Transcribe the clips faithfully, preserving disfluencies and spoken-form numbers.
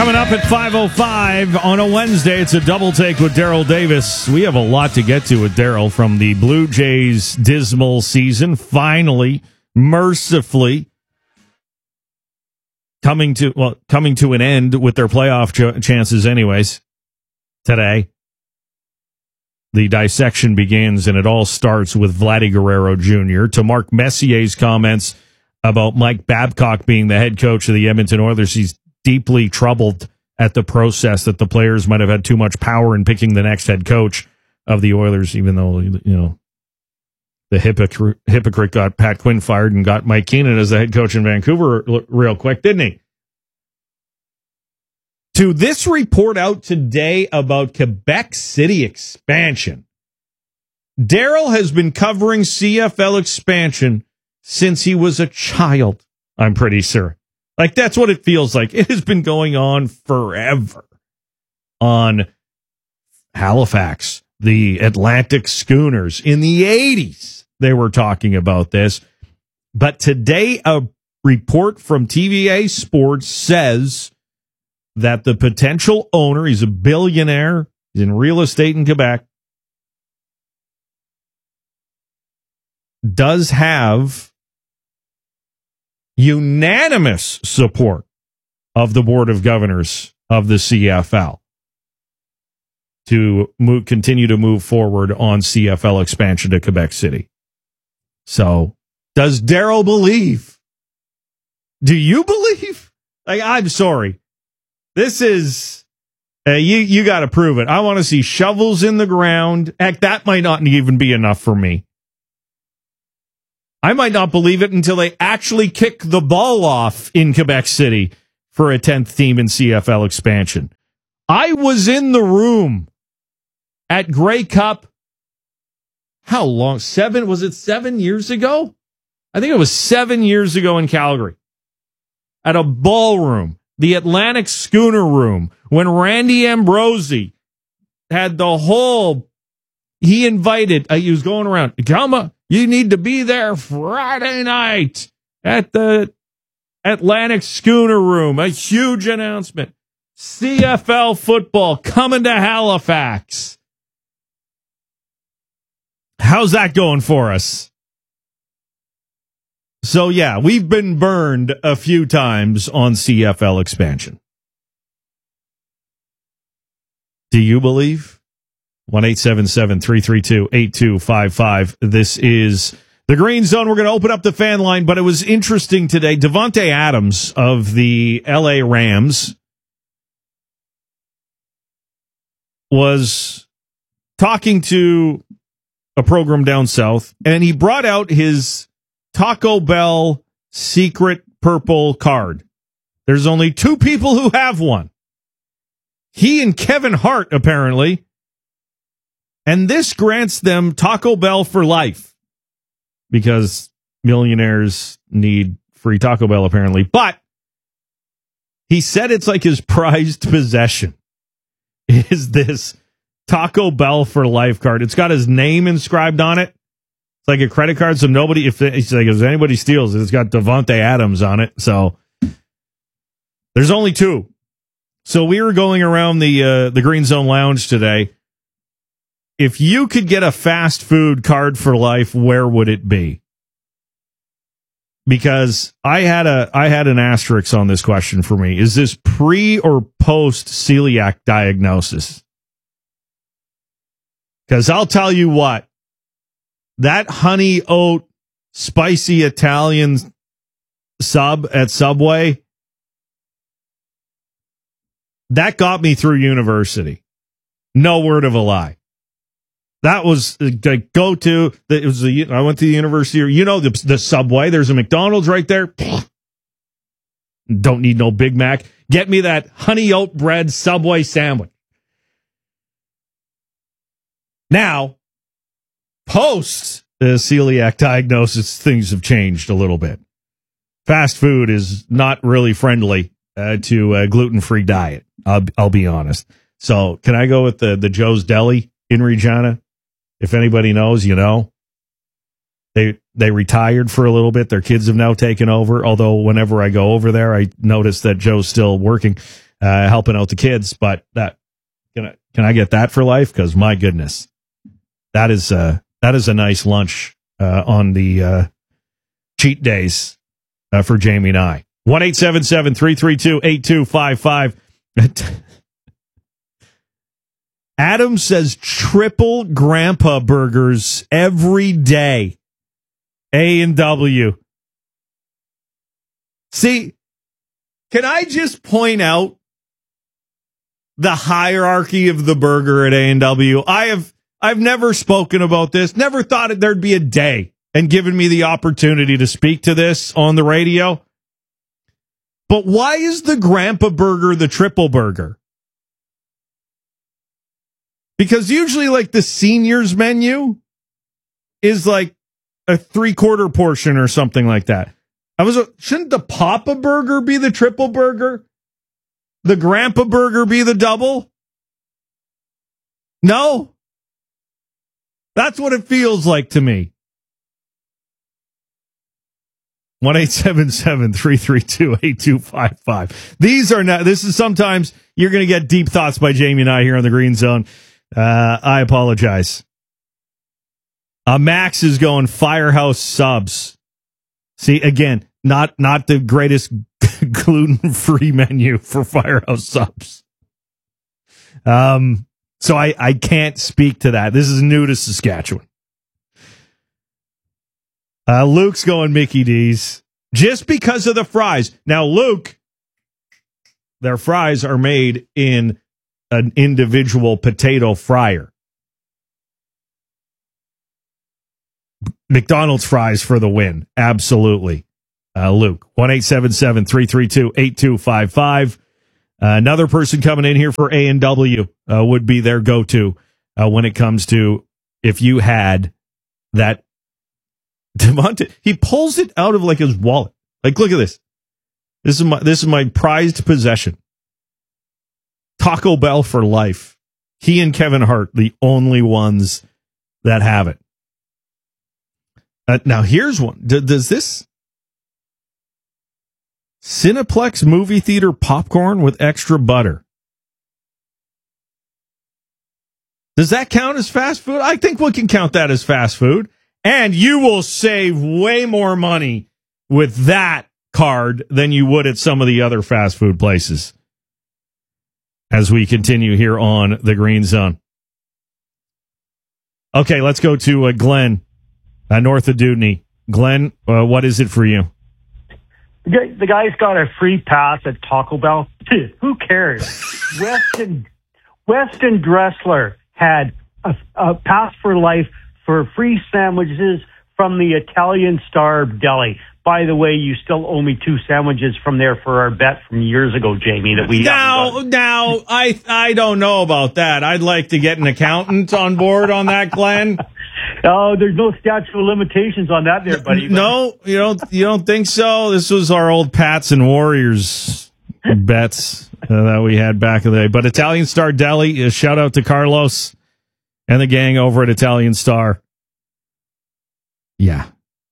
Coming up at five oh five on a Wednesday, it's a double take with Daryl Davis. We have a lot to get to with Daryl from the Blue Jays' dismal season. Finally, mercifully, coming to well, coming to an end with their playoff ch- chances anyways. Today, the dissection begins, and it all starts with Vladdy Guerrero Junior To Mark Messier's comments about Mike Babcock being the head coach of the Edmonton Oilers, he's deeply troubled at the process that the players might have had too much power in picking the next head coach of the Oilers, even though, you know, the hypocrite, hypocrite got Pat Quinn fired and got Mike Keenan as the head coach in Vancouver real quick, didn't he? To this report out today about Quebec City expansion, Daryl has been covering C F L expansion since he was a child, I'm pretty sure. Like, that's what it feels like. It has been going on forever. On Halifax, the Atlantic Schooners, in the eighties, they were talking about this. But today, a report from T V A Sports says that the potential owner, he's a billionaire, he's in real estate in Quebec, does have unanimous support of the Board of Governors of the C F L to move, continue to move forward on C F L expansion to Quebec City. So, does Daryl believe? Do you believe? Like, I'm sorry. This is, uh, you, you got to prove it. I want to see shovels in the ground. Heck, that might not even be enough for me. I might not believe it until they actually kick the ball off in Quebec City for a tenth team in C F L expansion. I was in the room at Grey Cup. How long? Seven? Was it seven years ago? I think it was seven years ago in Calgary. At a ballroom, the Atlantic Schooner Room, when Randy Ambrosie had the whole, he invited, uh, he was going around, come on. You need to be there Friday night at the Atlantic Schooner Room. A huge announcement. C F L football coming to Halifax. How's that going for us? So, yeah, we've been burned a few times on C F L expansion. Do you believe? one eight seven seven, three three two, eight two five five. This is the Green Zone. We're going to open up the fan line, but it was interesting today. Davante Adams of the L A Rams was talking to a program down south, and he brought out his Taco Bell secret purple card. There's only two people who have one. He and Kevin Hart, apparently. And this grants them Taco Bell for life because millionaires need free Taco Bell, apparently. But he said it's like his prized possession is this Taco Bell for life card. It's got his name inscribed on it. It's like a credit card. So nobody, if, it's like, if anybody steals it, it's got Davante Adams on it. So there's only two. So we were going around the uh, the Green Zone Lounge today. If you could get a fast food card for life, where would it be? Because I had a I had an asterisk on this question for me. Is this pre or post celiac diagnosis? Because I'll tell you what, that honey oat spicy Italian sub at Subway, that got me through university. No word of a lie. That was the go-to. It was the, I went to the university. You know, the, the Subway. There's a McDonald's right there. Don't need no Big Mac. Get me that honey oat bread Subway sandwich. Now, post the celiac diagnosis, things have changed a little bit. Fast food is not really friendly uh, to a gluten-free diet. I'll, I'll be honest. So, can I go with the the Joe's Deli in Regina? If anybody knows, you know. They they retired for a little bit. Their kids have now taken over. Although whenever I go over there, I notice that Joe's still working. uh, helping out the kids. But that can I, can I get that for life? Because my goodness, that is uh, that is a nice lunch uh, on the uh, cheat days uh, for Jamie and I. one eight seven seven, three three two, eight two five five. Adam says triple grandpa burgers every day. A and W. See, can I just point out the hierarchy of the burger at A and W? I have I've never spoken about this, never thought there'd be a day and given me the opportunity to speak to this on the radio. But why is the grandpa burger the triple burger? Because usually, like, the seniors menu is like a three-quarter portion or something like that. I was shouldn't the Papa burger be the triple burger? The grandpa burger be the double? No. That's what it feels like to me. one eight seven seven, three three two, eight two five five. These are not, this is sometimes you're going to get deep thoughts by Jamie and I here on the Green Zone. Uh, I apologize. Uh, Max is going Firehouse subs. See, again, not not the greatest gluten-free menu for Firehouse subs. Um, so I, I can't speak to that. This is new to Saskatchewan. Uh, Luke's going Mickey D's just because of the fries. Now, Luke, their fries are made in an individual potato fryer. McDonald's fries for the win. Absolutely. Uh, Luke, one eight seven seven, three three two, eight two five five. Uh, another person coming in here for A and W uh, would be their go-to uh, when it comes to if you had that. Devontae, he pulls it out of like his wallet. Like, look at this. This is my this is my prized possession. Taco Bell for life. He and Kevin Hart, the only ones that have it. Uh, now, here's one. D- does this Cineplex movie theater popcorn with extra butter, does that count as fast food? I think we can count that as fast food. And you will save way more money with that card than you would at some of the other fast food places. As we continue here on the Green Zone. Okay, let's go to uh, Glenn, uh, north of Dewdney. Glenn, uh, what is it for you? The guy's got a free pass at Taco Bell. Who cares? Weston Weston Dressler had a, a pass for life for free sandwiches from the Italian Star Deli. By the way, you still owe me two sandwiches from there for our bet from years ago, Jamie. That we now, now, I I don't know about that. I'd like to get an accountant on board on that, Glenn. Oh, there's no statute of limitations on that, there, buddy. No, you don't. You don't think so? This was our old Pats and Warriors bets uh, that we had back in the day. But Italian Star Deli, uh, shout out to Carlos and the gang over at Italian Star. Yeah.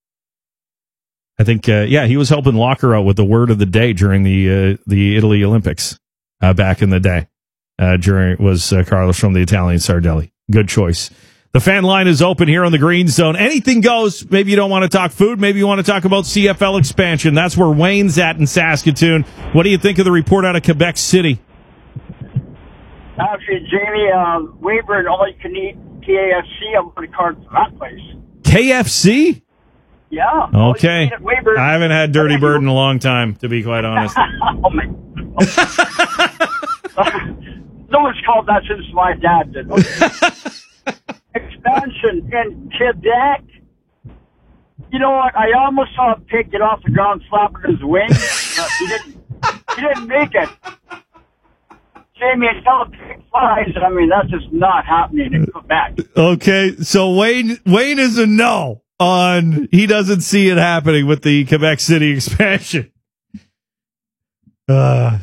I think, uh, yeah, he was helping Locker out with the word of the day during the uh, the Italy Olympics uh, back in the day. Uh, during was uh, Carlos from the Italian Star Deli. Good choice. The fan line is open here on the Green Zone. Anything goes. Maybe you don't want to talk food. Maybe you want to talk about C F L expansion. That's where Wayne's at in Saskatoon. What do you think of the report out of Quebec City? Actually, Jamie, uh, Weyburn, all you can eat K F C. I'm going to card for that place. K F C? Yeah. Okay. I haven't had Dirty Bird in a long time, to be quite honest. Oh, my. No one's called that since my dad did. Okay. Expansion in Quebec. You know what? I almost saw a pig get off the ground flapping his wings. Uh, he didn't. He didn't make it. Jamie, until the pig flies, I mean, that's just not happening in Quebec. Okay, so Wayne Wayne is a no on. He doesn't see it happening with the Quebec City expansion. Uh,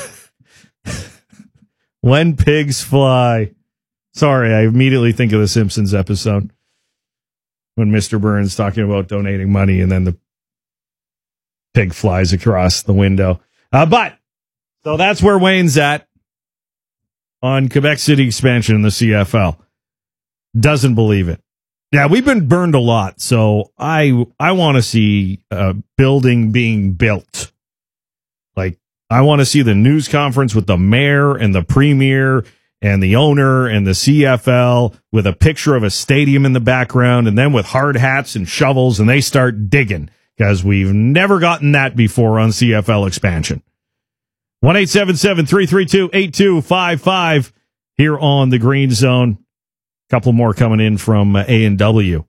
when pigs fly. Sorry, I immediately think of the Simpsons episode when Mister Burns talking about donating money and then the pig flies across the window. Uh, but So that's where Wayne's at on Quebec City expansion in the C F L. Doesn't believe it. Yeah, we've been burned a lot, so I I want to see a building being built. Like, I want to see the news conference with the mayor and the premier and the owner and the C F L with a picture of a stadium in the background, and then with hard hats and shovels, and they start digging, because we've never gotten that before on C F L expansion. one eight seven seven, three three two, eight two five five here on the Green Zone. Couple more coming in from uh, A and W.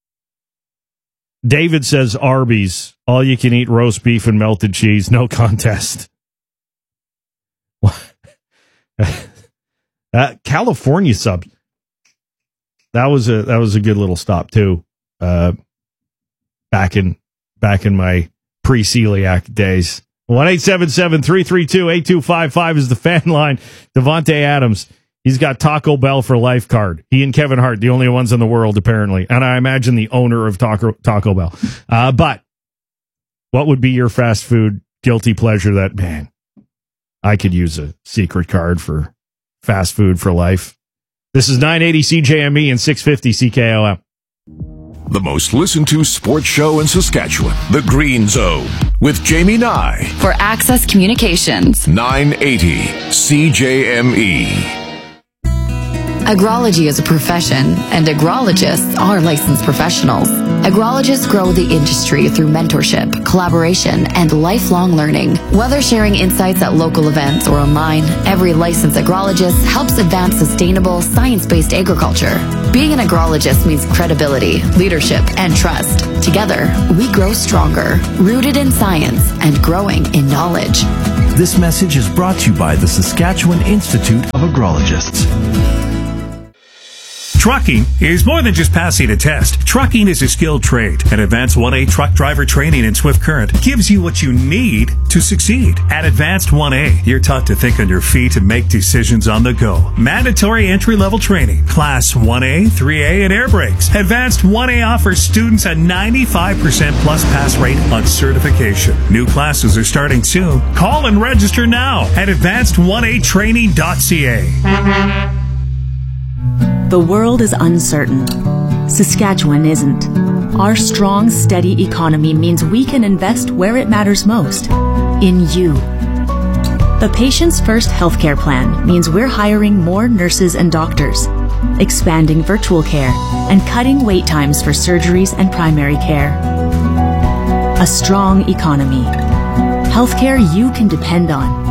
David says Arby's, all you can eat roast beef and melted cheese, no contest. uh, California sub. That was a that was a good little stop too. Uh, back in back in my pre-celiac days. one eight seven seven, three three two, eight two five five is the fan line. Devontae Adams. He's got Taco Bell for life card. He and Kevin Hart, the only ones in the world, apparently. And I imagine the owner of Taco, Taco Bell. Uh, but what would be your fast food guilty pleasure that, man, I could use a secret card for fast food for life? This is nine eighty C J M E and six fifty C K O M. The most listened to sports show in Saskatchewan, The Green Zone, with Jamie Nye. For Access Communications. nine eighty C J M E. Agrology is a profession, and agrologists are licensed professionals. Agrologists grow the industry through mentorship, collaboration, and lifelong learning. Whether sharing insights at local events or online, every licensed agrologist helps advance sustainable, science-based agriculture. Being an agrologist means credibility, leadership, and trust. Together, we grow stronger, rooted in science and growing in knowledge. This message is brought to you by the Saskatchewan Institute of Agrologists. Trucking is more than just passing a test. Trucking is a skilled trade, and Advanced one A Truck Driver Training in Swift Current gives you what you need to succeed. At Advanced one A, you're taught to think on your feet and make decisions on the go. Mandatory entry-level training, Class one A, three A, and air brakes. Advanced one A offers students a ninety-five percent plus pass rate on certification. New classes are starting soon. Call and register now at advanced one a training dot c a. The world is uncertain. Saskatchewan isn't. Our strong, steady economy means we can invest where it matters most, in you. The Patients First healthcare plan means we're hiring more nurses and doctors, expanding virtual care, and cutting wait times for surgeries and primary care. A strong economy. Healthcare you can depend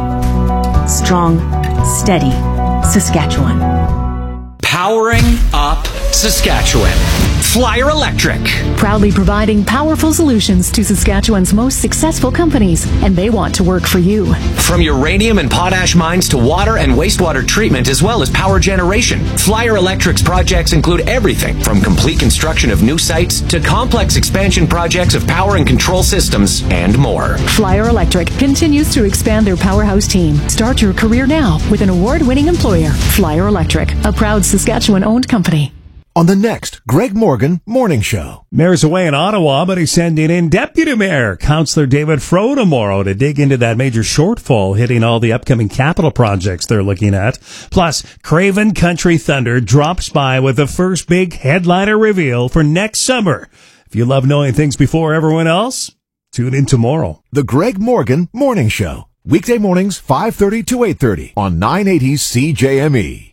on. Strong, steady Saskatchewan. Powering up Saskatchewan. Flyer Electric. Proudly providing powerful solutions to Saskatchewan's most successful companies, and they want to work for you. From uranium and potash mines to water and wastewater treatment, as well as power generation, Flyer Electric's projects include everything from complete construction of new sites to complex expansion projects of power and control systems and more. Flyer Electric continues to expand their powerhouse team. Start your career now with an award-winning employer, Flyer Electric, a proud Saskatchewan-owned company. On the next Greg Morgan Morning Show. Mayor's away in Ottawa, but he's sending in Deputy Mayor Councillor David Froh tomorrow to dig into that major shortfall hitting all the upcoming capital projects they're looking at. Plus, Craven Country Thunder drops by with the first big headliner reveal for next summer. If you love knowing things before everyone else, tune in tomorrow. The Greg Morgan Morning Show. Weekday mornings, five thirty to eight thirty on nine eighty C J M E.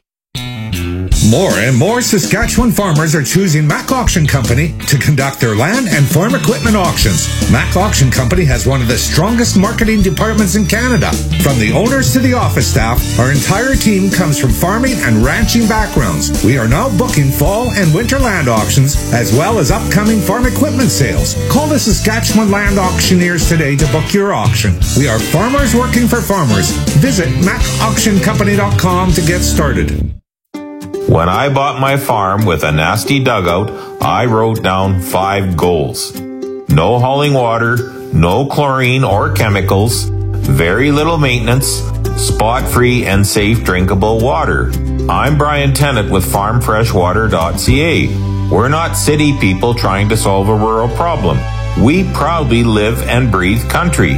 More and more Saskatchewan farmers are choosing Mac Auction Company to conduct their land and farm equipment auctions. Mac Auction Company has one of the strongest marketing departments in Canada. From the owners to the office staff, our entire team comes from farming and ranching backgrounds. We are now booking fall and winter land auctions, as well as upcoming farm equipment sales. Call the Saskatchewan Land Auctioneers today to book your auction. We are farmers working for farmers. Visit mac auction company dot com to get started. When I bought my farm with a nasty dugout, I wrote down five goals. No hauling water, no chlorine or chemicals, very little maintenance, spot-free and safe drinkable water. I'm Brian Tennant with farm fresh water dot c a. We're not city people trying to solve a rural problem. We proudly live and breathe country.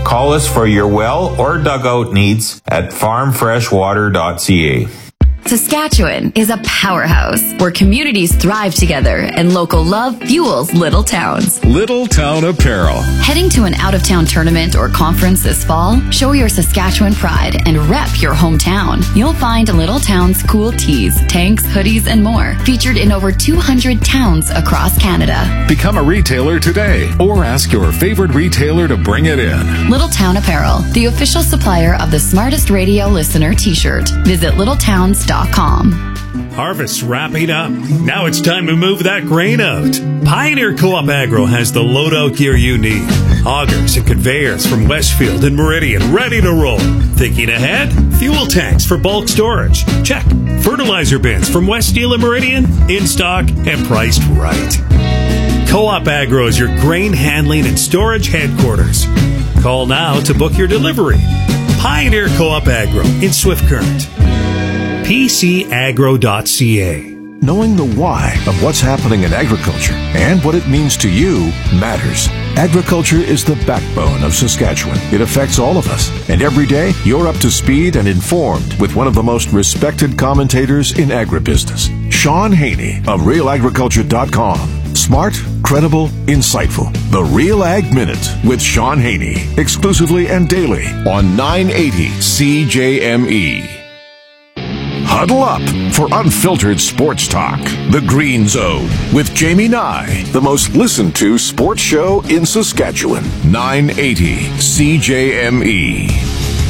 Call us for your well or dugout needs at farm fresh water dot c a. Saskatchewan is a powerhouse where communities thrive together and local love fuels little towns. Little Town Apparel. Heading to an out-of-town tournament or conference this fall? Show your Saskatchewan pride and rep your hometown. You'll find Little Town's cool tees, tanks, hoodies, and more featured in over two hundred towns across Canada. Become a retailer today or ask your favorite retailer to bring it in. Little Town Apparel, the official supplier of the Smartest Radio Listener t-shirt. Visit little towns dot com. Harvest's wrapping up. Now it's time to move that grain out. Pioneer Co-op Agro has the loadout gear you need. Augers and conveyors from Westfield and Meridian ready to roll. Thinking ahead? Fuel tanks for bulk storage. Check. Fertilizer bins from West Steel and Meridian in stock and priced right. Co-op Agro is your grain handling and storage headquarters. Call now to book your delivery. Pioneer Co-op Agro in Swift Current. p c agro dot c a. Knowing the why of what's happening in agriculture and what it means to you matters. Agriculture is the backbone of Saskatchewan. It affects all of us. And every day, you're up to speed and informed with one of the most respected commentators in agribusiness, Sean Haney of real agriculture dot com. Smart, credible, insightful. The Real Ag Minute with Sean Haney. Exclusively and daily on nine eighty C J M E. Huddle up for unfiltered sports talk. The Green Zone with Jamie Nye, the most listened to sports show in Saskatchewan. nine eighty C J M E.